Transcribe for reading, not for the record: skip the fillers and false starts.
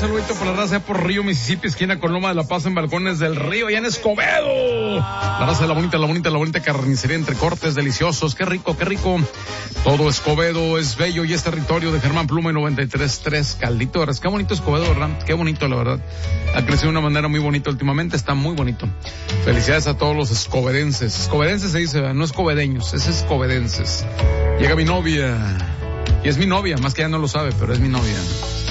saludito por la raza por Río, Mississippi, esquina con Loma de la Paz, en Balcones del Río, allá en Escobedo. La raza de la bonita carnicería entre cortes deliciosos. Qué rico. Todo Escobedo es bello y es territorio de Germán Pluma y 93.3 Caldito de Res. Qué bonito Escobedo, ¿verdad? Qué bonito, la verdad. Ha crecido de una manera muy bonita últimamente, está muy bonito. Felicidades a todos los escobedenses. Escobedenses se dice, no escobedeños, es escobedenses. Llega mi novia. Y es mi novia, más que ella no lo sabe, pero es mi novia.